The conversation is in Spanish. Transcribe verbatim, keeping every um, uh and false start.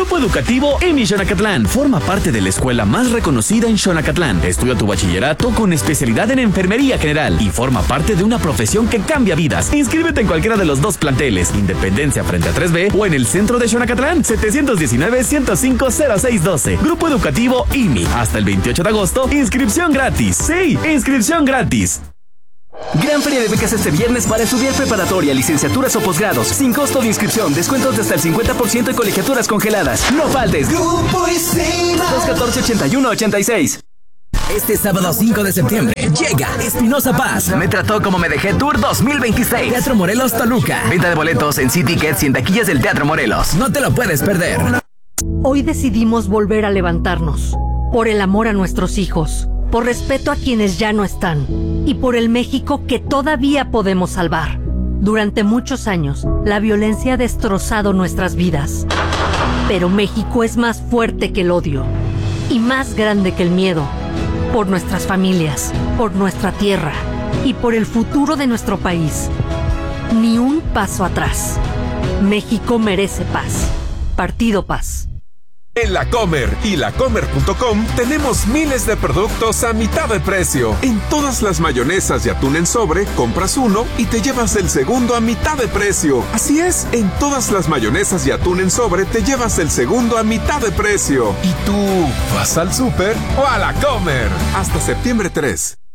Grupo Educativo I M I Xonacatlán. Forma parte de la escuela más reconocida en Xonacatlán. Estudia tu bachillerato con especialidad en enfermería general y forma parte de una profesión que cambia vidas. Inscríbete en cualquiera de los dos planteles, Independencia frente a tres B o en el centro de Xonacatlán, setecientos diecinueve, ciento cinco, cero seis doce. Grupo Educativo I M I. Hasta el veintiocho de agosto, inscripción gratis. Sí, inscripción gratis. Gran feria de becas este viernes para estudiar preparatoria, licenciaturas o posgrados. Sin costo de inscripción, descuentos de hasta el cincuenta por ciento en colegiaturas congeladas. No faltes. Grupo Isilva. dos uno cuatro, ochenta y uno, ochenta y seis. Este sábado cinco de septiembre llega Espinosa Paz. Me trató como me dejé Tour dos mil veintiséis. Teatro Morelos, Toluca. Venta de boletos en C-Tickets y en taquillas del Teatro Morelos. No te lo puedes perder. Hoy decidimos volver a levantarnos. Por el amor a nuestros hijos. Por respeto a quienes ya no están. Y por el México que todavía podemos salvar. Durante muchos años, la violencia ha destrozado nuestras vidas. Pero México es más fuerte que el odio. Y más grande que el miedo. Por nuestras familias, por nuestra tierra y por el futuro de nuestro país. Ni un paso atrás. México merece paz. Partido Paz. En La Comer y la comer punto com tenemos miles de productos a mitad de precio. En todas las mayonesas y atún en sobre, compras uno y te llevas el segundo a mitad de precio. Así es, en todas las mayonesas y atún en sobre te llevas el segundo a mitad de precio. ¿Y tú vas al súper o a La Comer? Hasta septiembre tres.